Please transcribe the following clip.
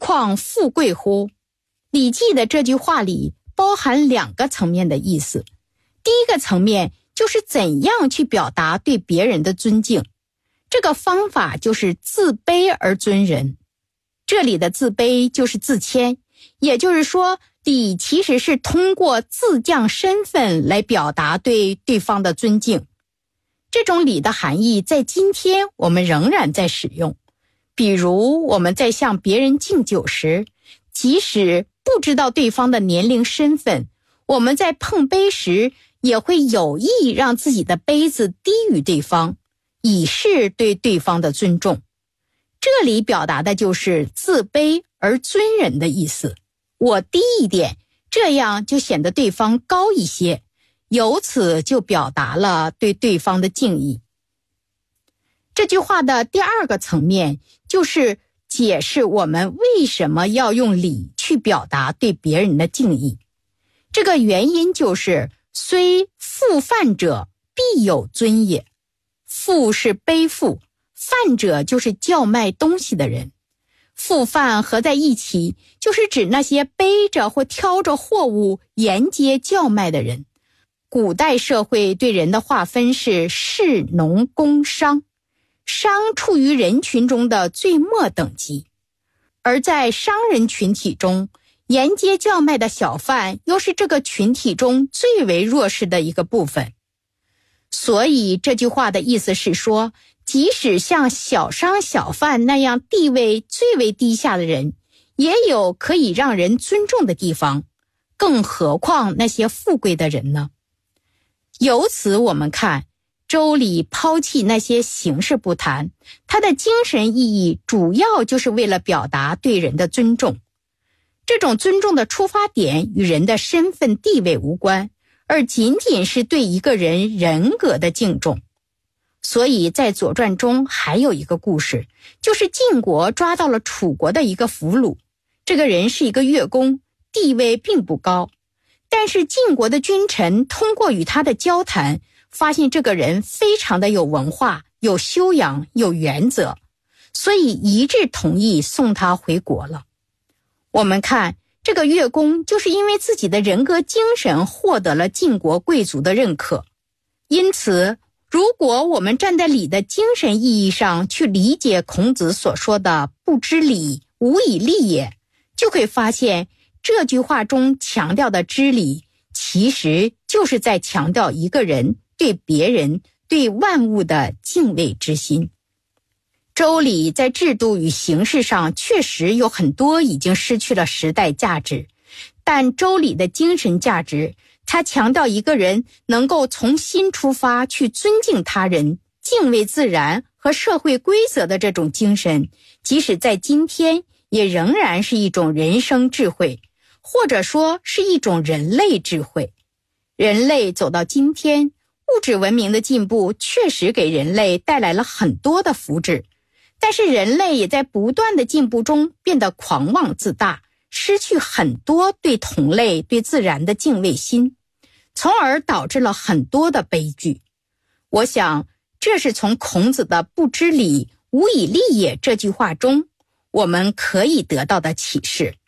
况富贵乎？礼记的这句话里包含2个层面的意思。第一个层面就是怎样去表达对别人的尊敬，这个方法就是自卑而尊人。这里的自卑就是自谦，也就是说，礼其实是通过自降身份来表达对对方的尊敬。这种礼的含义在今天我们仍然在使用。比如我们在向别人敬酒时，即使不知道对方的年龄身份，我们在碰杯时也会有意让自己的杯子低于对方，以示对对方的尊重。这里表达的就是自卑而尊人的意思。我低一点，这样就显得对方高一些，由此就表达了对对方的敬意。这句话的第2个层面就是解释我们为什么要用礼去表达对别人的敬意。这个原因就是虽负饭者必有尊也。负是背负，饭者就是叫卖东西的人。负饭合在一起，就是指那些背着或挑着货物沿街叫卖的人。古代社会对人的划分是士、农、工、商，商处于人群中的最末等级，而在商人群体中，沿街叫卖的小贩又是这个群体中最为弱势的一个部分。所以这句话的意思是说，即使像小商小贩那样地位最为低下的人，也有可以让人尊重的地方，更何况那些富贵的人呢？由此我们看，周礼抛弃那些形式不谈，它的精神意义主要就是为了表达对人的尊重。这种尊重的出发点与人的身份地位无关，而仅仅是对一个人人格的敬重。所以在《左传》中还有一个故事，就是晋国抓到了楚国的一个俘虏，这个人是一个乐工，地位并不高，但是晋国的君臣通过与他的交谈，发现这个人非常的有文化、有修养、有原则，所以一致同意送他回国了。我们看这个乐工就是因为自己的人格精神获得了晋国贵族的认可。因此如果我们站在礼的精神意义上去理解孔子所说的不知礼，无以立也，就会发现这句话中强调的知礼，其实就是在强调一个人对别人、对万物的敬畏之心。周礼在制度与形式上确实有很多已经失去了时代价值，但周礼的精神价值，它强调一个人能够从心出发去尊敬他人、敬畏自然和社会规则的这种精神，即使在今天也仍然是一种人生智慧，或者说是一种人类智慧。人类走到今天，物质文明的进步确实给人类带来了很多的福祉，但是人类也在不断的进步中变得狂妄自大，失去很多对同类、对自然的敬畏心，从而导致了很多的悲剧。我想，这是从孔子的不知礼，无以立也这句话中，我们可以得到的启示。